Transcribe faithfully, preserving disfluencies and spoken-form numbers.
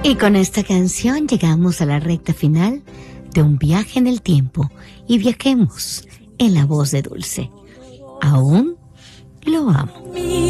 Y con esta canción llegamos a la recta final de un viaje en el tiempo y viajemos en la voz de Dulce. Aún lo amo.